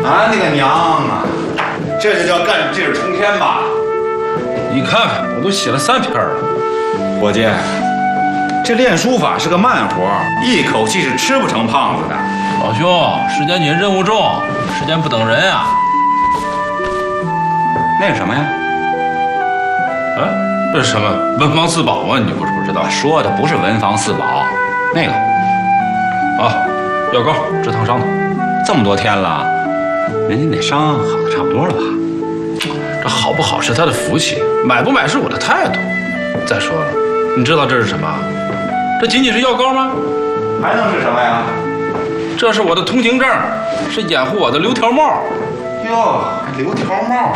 俺的个娘啊！这就叫干劲儿冲天吧？ 你看看，我都写了3篇了。 伙计，这练书法是个慢活，一口气是吃不成胖子的。 老兄，时间紧，任务重，时间不等人啊。 那是什么呀？ 啊，这是什么？文房四宝啊？你不是不知道？ 说的不是文房四宝，那个。 啊，药膏治烫伤的。 这么多天了，人家那伤好的差不多了吧？ 这好不好是他的福气，买不买是我的态度。再说了，你知道这是什么？这仅仅是药膏吗？ 还能是什么呀？ 这是我的通行证，是掩护我的留条帽。 哟，留条帽。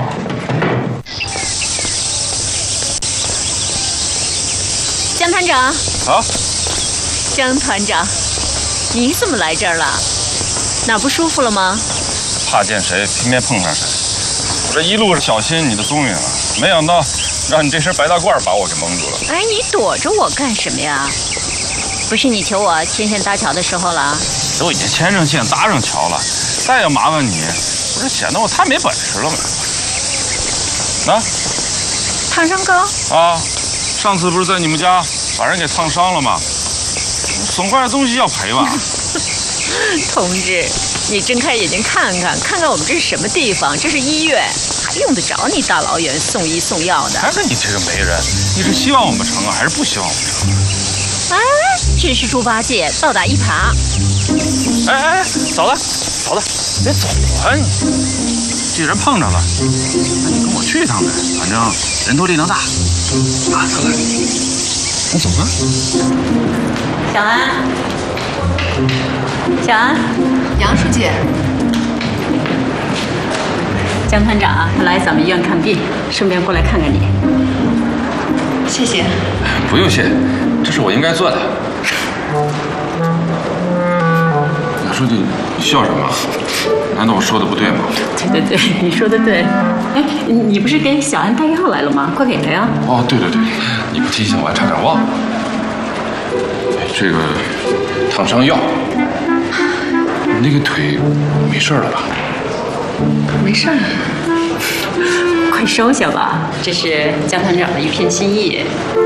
江团长。 啊。 江团长，你怎么来这儿了？哪不舒服了吗？ 怕见谁，偏偏碰上谁。我这一路是小心你的踪影啊，没想到让你这身白大褂把我给蒙住了。 哎，你躲着我干什么呀？不是你求我牵线搭桥的时候了？ 都已经牵上线搭上桥了，再要麻烦你，不是显得我太没本事了吗？啊？ 烫伤膏啊，上次不是在你们家把人给烫伤了吗？损坏的东西要赔吧？ 同志，你睁开眼睛看看，看看我们这是什么地方？这是医院，还用得着你大老远送医送药的？ 看看你这个媒人，你是希望我们成啊，还是不希望我们成？ 哎，真是猪八戒倒打一耙。 哎，嫂子，嫂子，别走啊你！既然碰着了，那你跟我去一趟呗，反正人多力量大。啊，嫂子，那走吧。 小安，小安， 杨书记， 江团长他来咱们医院看病，顺便过来看看你。 谢谢。 不用谢，这是我应该做的。杨书记，你笑什么？难道我说的不对吗？ 对对对，你说的对。哎，你不是给小安带药来了吗？快给他呀！ 哦，对对对，你不提醒我还差点忘了。这个烫伤药，你那个腿没事了吧？ 没事儿。 快收下吧，这是江团长的一片心意。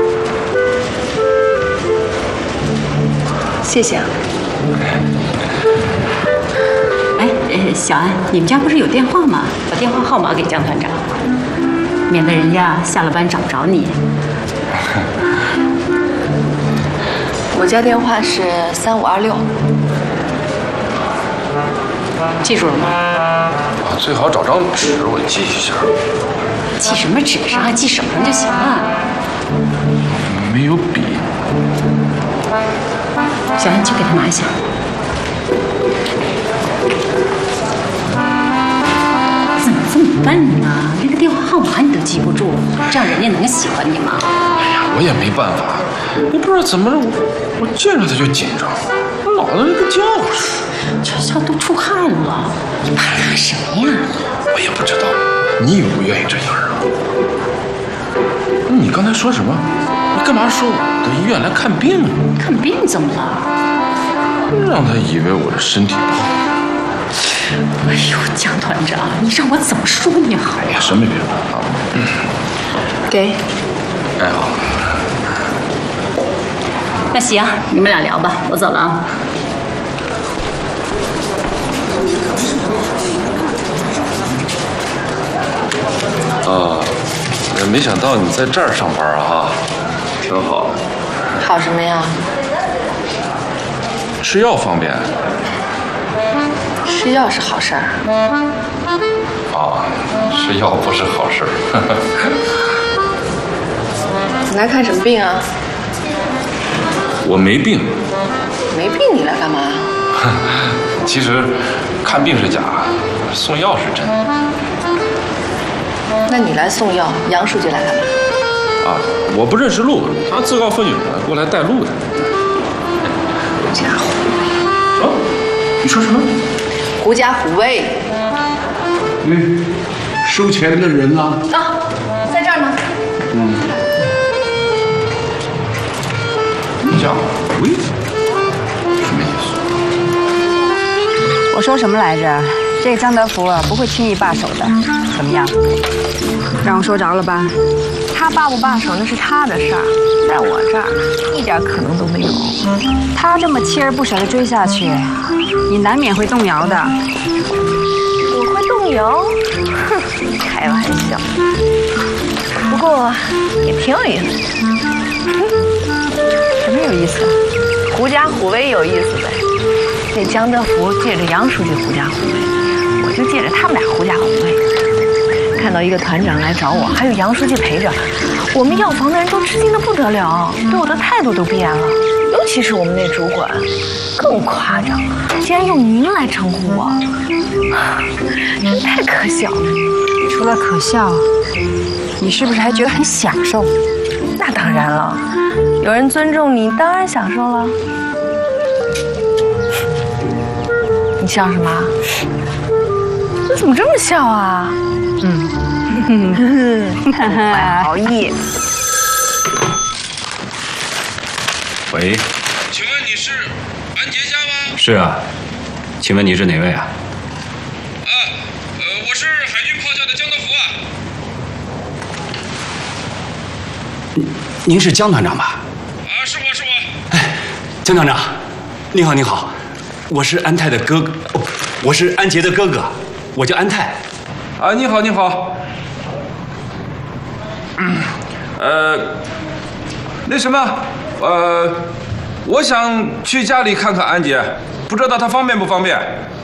谢谢啊。 哎，小安，你们家不是有电话吗？把电话号码给江团长，免得人家下了班找不着你。 我家电话是3526，记住了吗？ 啊，最好找张纸，我记一下。 记什么纸上，记手上就行了。 没有笔。 小安，去给他拿一下。怎么这么笨呢？连个电话号码你都记不住，这样人家能喜欢你吗？ 哎呀，我也没办法，你不知道怎么着，我见着他就紧张，我老子跟叫似的。 这都出汗了，你怕他什么呀？ 我也不知道，你有不愿意这样啊？你刚才说什么？你干嘛说我到医院来看病啊？ 看病怎么了？ 让他以为我这身体不好。 哎呦，江团长，你让我怎么说你好呀？ 什么也别说啊。 给。 哎好。 那行，你们俩聊吧，我走了啊。 啊，没想到你在这儿上班啊，挺好。 好什么呀？ 吃药方便。 吃药是好事儿。 啊，吃药不是好事儿。 你来看什么病啊？ 我没病。 没病你来干嘛？ 其实看病是假，送药是真。 那你来送药，杨书记来干嘛？ 啊，我不认识路，他自告奋勇的过来带路的。 狐假虎啊？你说什么？ 狐假虎威。 收钱的人呢？ 啊，在这儿呢。 狐假虎威？什么意思？ 我说什么来着？ 这个江德福啊，不会轻易罢手的。怎么样？让我说着了吧？ 他罢不罢手那是他的事儿，在我这儿一点可能都没有。 他这么锲而不舍地追下去，你难免会动摇的。 我会动摇？哼，开玩笑。不过也挺有意思。 什么有意思？ 狐假虎威有意思呗。这江德福借着杨书记狐假虎威，我就借着他们俩狐假虎威。看到一个团长来找我，还有杨书记陪着，我们药房的人都吃惊得不得了，对我的态度都变了。尤其是我们那主管，更夸张，竟然用您来称呼我，真太可笑了。 除了可笑，你是不是还觉得很享受？ 那当然了，有人尊重你，当然享受了。你笑什么？你怎么这么笑啊？怀好意。 喂， 请问你是安杰家吗？ 是啊，请问你是哪位啊？ 我是海军炮校的江德福啊。 您是江团长吧？ 是我。 哎，江团长，你好，你好，我是安泰的哥哥，我是安杰的哥哥，我叫安泰。 你好。那什么，我想去家里看看安杰，不知道他方便不方便？